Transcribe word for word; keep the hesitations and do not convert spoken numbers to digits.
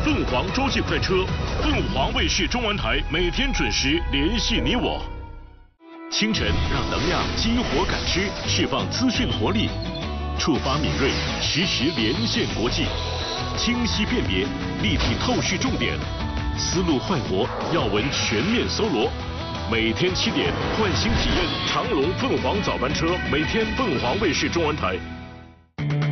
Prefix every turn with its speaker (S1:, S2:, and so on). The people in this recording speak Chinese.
S1: 凤凰洲际快车，凤凰卫视中文台每天准时联系你我。清晨让能量激活感知，释放资讯活力，触发敏锐，实时连线国际，清晰辨别，立体透视重点，思路快活，要闻全面搜罗。每天七点，唤醒体验长龙凤凰早班车，每天凤凰卫视中文台。